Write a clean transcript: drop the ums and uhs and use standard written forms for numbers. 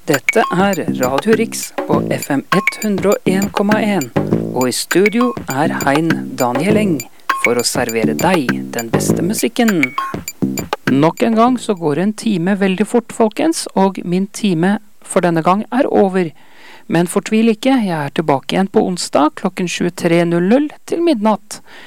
Dette er Radio Riks på FM 101,1, og i studio er Hein Daniel Eng for å servere deg den beste musikken. Nok en gang så går en time veldig fort, folkens, og min time for denne gang er over. Men fortvil ikke, jeg er tilbake igjen på onsdag klokken 23:00 til midnatt.